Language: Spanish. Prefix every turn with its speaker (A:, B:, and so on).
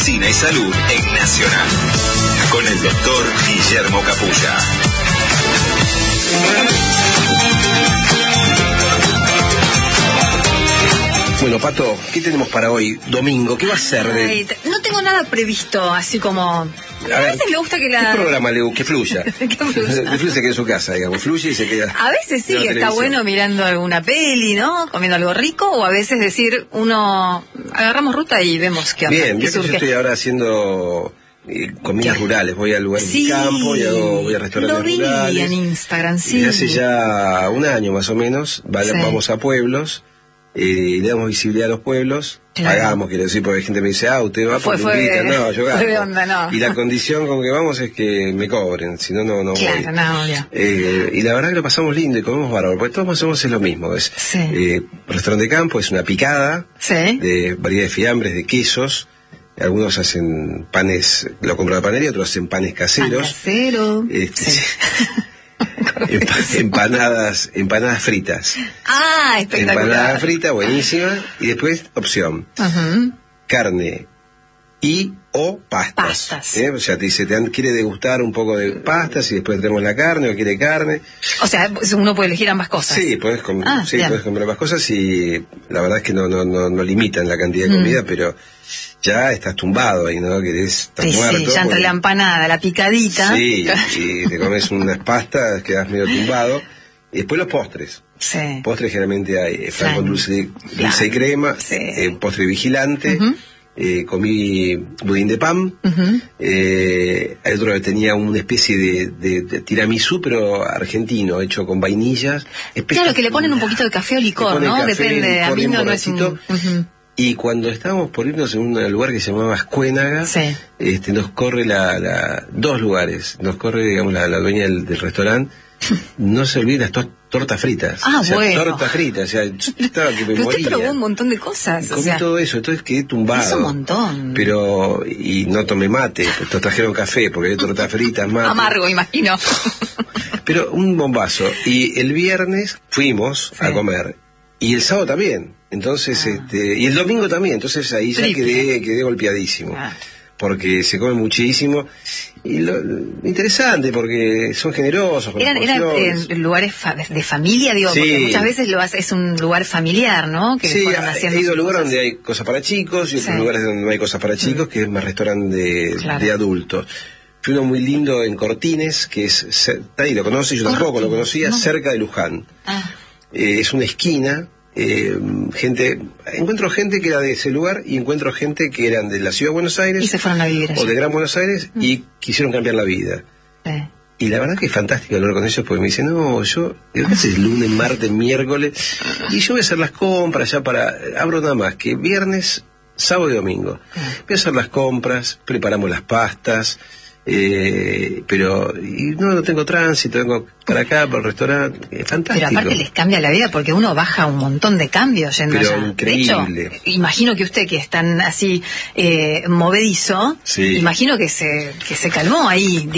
A: Medicina y Salud en Nacional, con el doctor Guillermo Capulla.
B: Bueno, Pato, ¿qué tenemos para hoy, domingo? ¿Qué va a ser?
C: No tengo nada previsto, así como... A veces me gusta que
B: ¿Qué programa que fluya?
C: Que fluya.
B: Que fluya, se queda en su casa, digamos. Fluye y se queda...
C: A veces sí, está bueno mirando alguna peli, ¿no? Comiendo algo rico, o a veces decir, agarramos ruta y vemos qué onda.
B: Bien, yo estoy ahora haciendo... comidas rurales, voy al lugar del campo y voy a restaurantes rurales.
C: Lo vi en Instagram, sí.
B: Y hace ya un año más o menos, vamos a pueblos, le damos visibilidad a los pueblos, claro. Pagamos, quiero decir, porque hay gente que me dice, usted va porque invita, no, yo gasto.
C: De onda, no.
B: Y la condición con que vamos es que me cobren, si no, no
C: claro,
B: voy.
C: No, ya.
B: Y la verdad que lo pasamos lindo y comemos bárbaro, porque todos más o menos es lo mismo. Es restaurante de campo, es una picada de variedad de fiambres, de quesos. Algunos hacen panes, lo compran de panería, otros hacen panes caseros. Empanadas fritas.
C: Espectacular.
B: Empanada frita, buenísima. Y después, opción. Carne o pastas. O sea, te dice, quiere degustar un poco de pastas y después tenemos la carne o quiere carne.
C: O sea, uno puede elegir ambas cosas.
B: Sí, puedes comprar ambas cosas y la verdad es que no limitan la cantidad de comida, pero ya estás tumbado ahí, ¿no? Que estás muerto.
C: Sí, ya entre la empanada, la picadita.
B: Sí, y te comes unas pastas, quedas medio tumbado. Y después los postres.
C: Sí.
B: Postres generalmente hay flan con dulce y crema, postre vigilante. Comí budín de pan. Hay otro que tenía una especie de tiramisú, pero argentino, hecho con vainillas.
C: Claro, que le ponen un poquito de café o licor, ¿no? Depende, a mí no es un...
B: Y cuando estábamos por irnos en un lugar que se llamaba Ascuénaga, nos corre dos lugares, nos corre, digamos, la dueña del restaurante, no se olviden las tortas fritas.
C: Bueno.
B: Tortas fritas, o sea, yo estaba que me
C: pero
B: moría.
C: usted probó un montón de cosas.
B: Comí todo eso, entonces quedé tumbado.
C: Es un montón.
B: Y no tomé mate, pues trajeron café, porque hay tortas fritas, mate.
C: Amargo, imagino.
B: Pero un bombazo. Y el viernes fuimos a comer. Y el sábado también. Entonces, y el domingo también. Entonces ahí ya quedé golpeadísimo. Porque se come muchísimo. Y interesante, porque son generosos.
C: Eran en lugares de familia, digo, porque muchas veces es un lugar familiar, ¿no? Que
B: he ido a lugares donde hay cosas para chicos y otros lugares donde no hay cosas para chicos, que es más restaurante de adultos. Fue uno muy lindo en Cortines, que ahí lo conoce, yo tampoco lo conocía, cerca de Luján. Es una esquina. Encuentro gente que era de ese lugar y encuentro gente que eran de la ciudad de Buenos Aires
C: y se fueron a vivir allí.
B: O de Gran Buenos Aires y quisieron cambiar la vida. Y la verdad que es fantástico hablar con ellos porque me dicen, ¿qué haces lunes, martes, miércoles? Y yo voy a hacer las compras ya abro nada más que viernes, sábado y domingo. Voy a hacer las compras, preparamos las pastas. Pero no tengo tránsito, vengo para acá, para el restaurante, es fantástico.
C: Pero aparte les cambia la vida porque uno baja un montón de cambios yendo allá.
B: Increíble.
C: De hecho, imagino que usted que es tan así movedizo, imagino que se calmó ahí.